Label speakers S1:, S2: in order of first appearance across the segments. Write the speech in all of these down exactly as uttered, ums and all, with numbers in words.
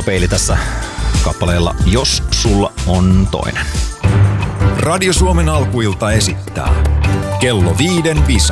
S1: Takapeili tässä kappaleella Jos sulla on toinen.
S2: Radio Suomen alkuilta esittää Kello viiden visa.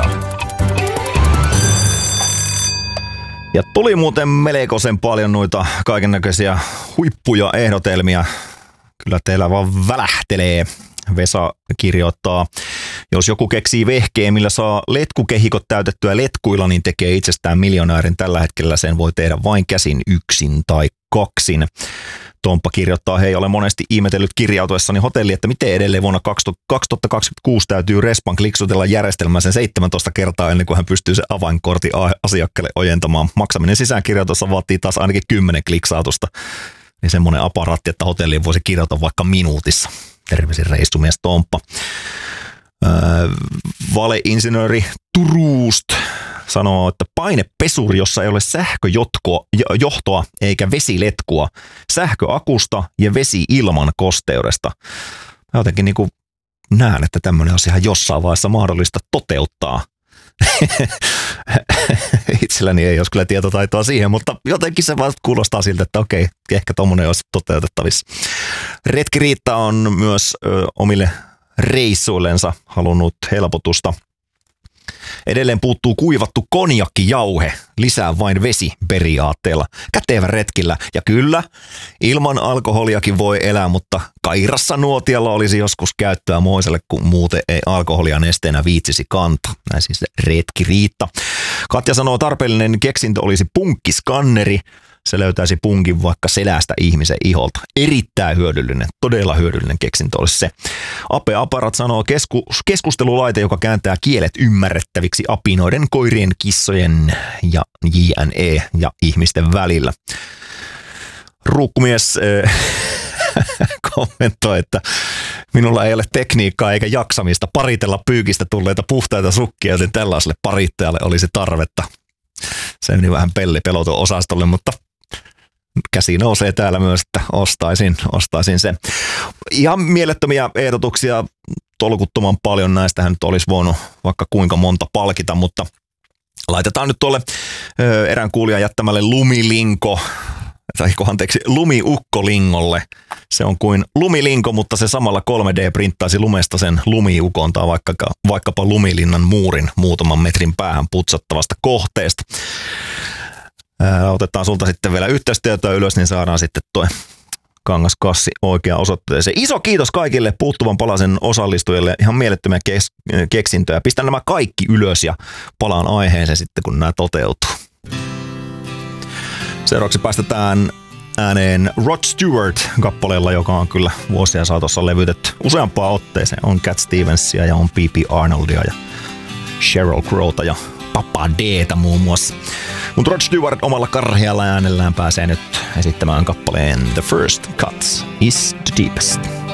S1: Ja tuli muuten melkoisen paljon noita kaikennäköisiä huippuja ehdotelmia. Kyllä teillä vaan välähtelee. Vesa kirjoittaa, jos joku keksii vehkeen, millä saa letkukehikot täytettyä letkuilla, niin tekee itsestään miljonäärin. Tällä hetkellä sen voi tehdä vain käsin yksin tai kaksin. Tomppa kirjoittaa, hei, olen monesti ihmetellyt kirjautuessani hotelli, että miten edelleen vuonna kaksituhattakaksikymmentäkuusi täytyy Respan kliksutella järjestelmään sen seitsemäntoista kertaa ennen kuin hän pystyy sen avainkortin asiakkaalle ojentamaan. Maksaminen sisäänkirjoitussa vaatii taas ainakin kymmenen kliksautusta. Niin semmoinen aparaatti, että hotelliin voisi kirjoittaa vaikka minuutissa. Terveisin reissumies Tomppa. Öö, valeinsinööri Turuust sanoo, että painepesuri, jossa ei ole sähköjohtoa eikä vesiletkua, sähköakusta ja vesi ilman kosteudesta. Mä jotenkin niin kuin näen, että tämmöinen on ihan jossain vaiheessa mahdollista toteuttaa. Itselläni ei olisi kyllä tietotaitoa siihen, mutta jotenkin se vaan kuulostaa siltä, että okei, ehkä tommonen olisi toteutettavissa. Retki Riitta on myös ö, omille reissuillensa halunnut helpotusta. Edelleen puuttuu kuivattu konjakkijauhe, lisää vain vesi periaatteella. Kätevä retkillä. Ja kyllä, ilman alkoholiakin voi elää, mutta Kairassa nuotialla olisi joskus käyttöä moiselle, kun muuten ei alkoholia nesteenä viitsisi kantaa. Näin siis Retki Riitta. Katja sanoo, tarpeellinen keksintö olisi punkkiskanneri. Se löytäisi punkin vaikka selästä ihmisen iholta. Erittäin hyödyllinen, todella hyödyllinen keksintö olisi se. Ape Aparat sanoo kesku, keskustelulaite, joka kääntää kielet ymmärrettäviksi apinoiden, koirien, kissojen ja jne. Ja ihmisten välillä. Ruukkumies äh, kommentoi, että minulla ei ole tekniikkaa eikä jaksamista paritella pyykistä tulleita puhtaita sukkia, joten tällaiselle parittajalle olisi tarvetta. Se meni vähän pellipeloton osastolle, mutta käsi nousee täällä myös, että ostaisin, ostaisin sen. Ihan mielettömiä ehdotuksia, tolkuttoman paljon näistähän nyt olisi voinut vaikka kuinka monta palkita, mutta laitetaan nyt tuolle ö, erään kuulijan jättämälle lumilinko, tai anteeksi, lumiukkolingolle. Se on kuin lumilinko, mutta se samalla kolme D-printtaisi lumesta sen lumiukon tai vaikka, vaikkapa Lumilinnan muurin muutaman metrin päähän putsattavasta kohteesta. Ää, otetaan sulta sitten vielä yhteystietoa ylös, niin saadaan sitten tuo kangaskassi oikeaan osoitteeseen. Iso kiitos kaikille puuttuvan palasen osallistujille. Ihan mielettömiä kes- keksintöjä. Pistän nämä kaikki ylös ja palaan aiheeseen sitten, kun nämä toteutuu. Seuraavaksi päästetään ääneen Rod Stewart kappaleella, joka on kyllä vuosia saatossa levytetty useampaan otteeseen. On Cat Stevensia ja on P P Arnoldia ja Sheryl Crowta ja Papa D:tä muun muassa. Mutta Rod Stewart omalla karhealla äänellään pääsee nyt esittämään kappaleen The First Cut is the Deepest.